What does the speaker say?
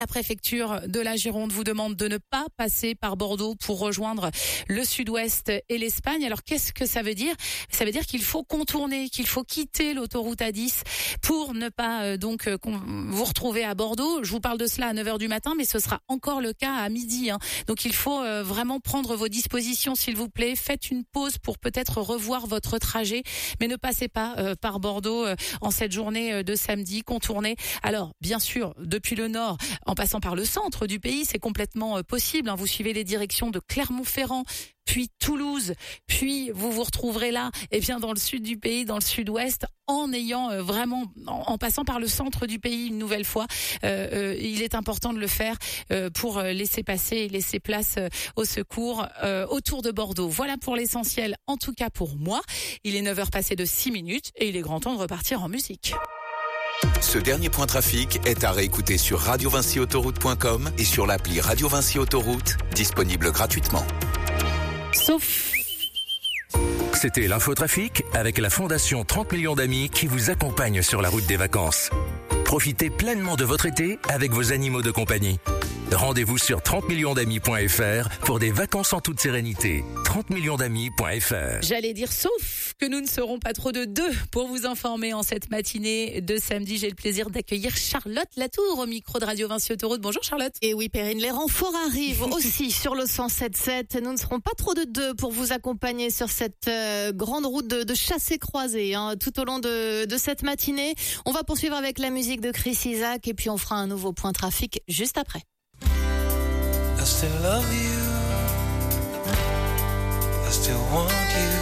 La préfecture de la Gironde vous demande de ne pas passer par Bordeaux pour rejoindre le sud-ouest et l'Espagne. Alors qu'est-ce que ça veut dire ? Ça veut dire qu'il faut contourner, qu'il faut quitter l'autoroute A10 pour ne pas vous retrouver à Bordeaux. Je vous parle de cela à 9h du matin, mais ce sera encore le cas à midi. Donc il faut vraiment prendre vos dispositions, s'il vous plaît. Faites une pause pour peut-être revoir votre trajet, mais ne passez pas par Bordeaux en cette journée de samedi. Contournez. Alors bien sûr, depuis le nord, en passant par le centre du pays, c'est complètement possible. Vous suivez les directions de Clermont-Ferrand, puis Toulouse, puis vous vous retrouverez là, dans le sud du pays, dans le sud-ouest, en ayant en passant par le centre du pays une nouvelle fois. Il est important de le faire pour laisser passer et laisser place au secours autour de Bordeaux. Voilà pour l'essentiel, en tout cas pour moi. Il est 9h passé de 6 minutes et il est grand temps de repartir en musique. Ce dernier point trafic est à réécouter sur radiovincyautoroute.com et sur l'appli Radio Vinci Autoroute, disponible gratuitement. Sauf... C'était l'infotrafic avec la Fondation 30 millions d'amis qui vous accompagne sur la route des vacances. Profitez pleinement de votre été avec vos animaux de compagnie. Rendez-vous sur 30millionsdamis.fr pour des vacances en toute sérénité. 30millionsdamis.fr. J'allais dire sauf que nous ne serons pas trop de deux pour vous informer en cette matinée de samedi. J'ai le plaisir d'accueillir Charlotte Latour au micro de Radio Vinci Autoroute. Bonjour Charlotte. Et oui Perrine, les renforts arrivent aussi sur le 107.7. Nous ne serons pas trop de deux pour vous accompagner sur cette grande route de chassé-croisé tout au long de cette matinée. On va poursuivre avec la musique de Chris Isaak et puis on fera un nouveau point trafic juste après. I still love you, I still want you.